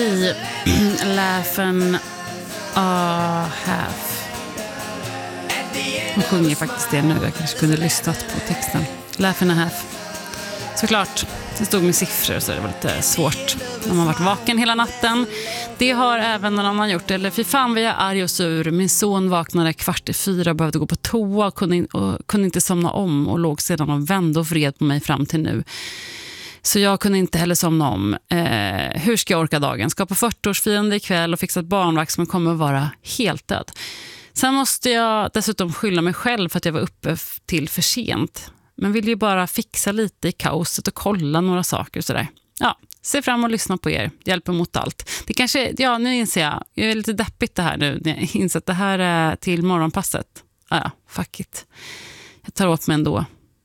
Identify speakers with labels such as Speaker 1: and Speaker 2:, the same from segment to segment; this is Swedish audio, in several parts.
Speaker 1: I Laugh and a Half. Hon sjunger faktiskt det nu. Jag kanske kunde lyssnat på texten. Laugh and a Half. Såklart. Det stod med siffror så det var lite svårt när man varit vaken hela natten. Det har även någon annan gjort. Eller fy fan vad jag är arg och sur. Min son vaknade 3:15, behövde gå på toa och kunde inte somna om. Och låg sedan och vände och vred på mig fram till nu. Så jag kunde inte heller somna om. Hur ska jag orka dagen? Ska på 40-årsfirande ikväll och fixa ett barnvakt som kommer vara helt död. Sen måste jag dessutom skylla mig själv för att jag var uppe till för sent. Men vill ju bara fixa lite i kaoset och kolla några saker och sådär. Ja, se fram och lyssna på er. Hjälper mot allt. Det kanske, ja nu inser jag är lite deppigt det här nu. När jag inser att det här är till morgonpasset. Ja, fuck it. Jag tar åt mig ändå.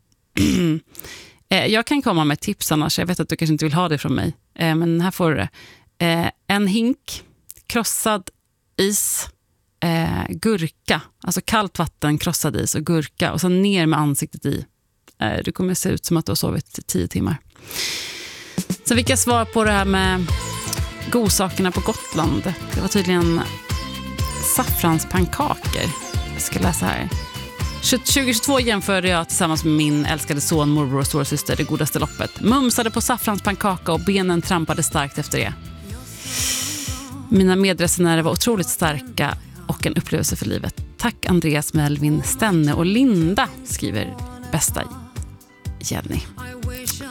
Speaker 1: Jag kan komma med tips annars. Jag vet att du kanske inte vill ha det från mig. Men här får du det. En hink, krossad is, gurka. Alltså kallt vatten, krossad is och gurka. Och så ner med ansiktet i. Du kommer se ut som att du har sovit 10 timmar. Så fick jag svar på det här med godsakerna på Gotland. Det var tydligen saffranspannkakor. Jag ska läsa här. 2022 jämförde jag tillsammans med min älskade son, morbror och storasyster det godaste loppet. Mumsade på saffranspannkaka och benen trampade starkt efter det. Mina medresenärer var otroligt starka och en upplevelse för livet. Tack Andreas, Melvin, Stenne och Linda, skriver bästa Jenny.